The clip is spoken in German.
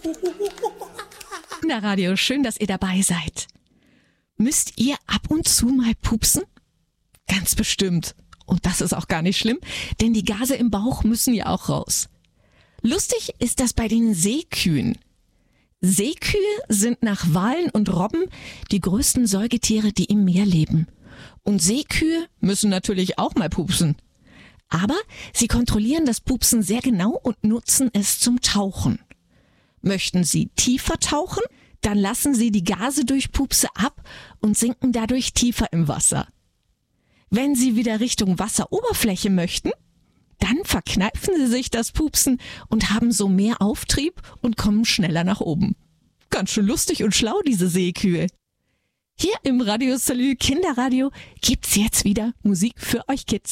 Kinderradio, schön, dass ihr dabei seid. Müsst ihr ab und zu mal pupsen? Ganz bestimmt. Und das ist auch gar nicht schlimm, denn die Gase im Bauch müssen ja auch raus. Lustig ist das bei den Seekühen. Seekühe sind nach Walen und Robben die größten Säugetiere, die im Meer leben. Und Seekühe müssen natürlich auch mal pupsen. Aber sie kontrollieren das Pupsen sehr genau und nutzen es zum Tauchen. Möchten sie tiefer tauchen, dann lassen sie die Gase durch Pupse ab und sinken dadurch tiefer im Wasser. Wenn sie wieder Richtung Wasseroberfläche möchten, dann verkneifen sie sich das Pupsen und haben so mehr Auftrieb und kommen schneller nach oben. Ganz schön lustig und schlau, diese Seekühe. Hier im Radio Salü Kinderradio gibt's jetzt wieder Musik für euch Kids.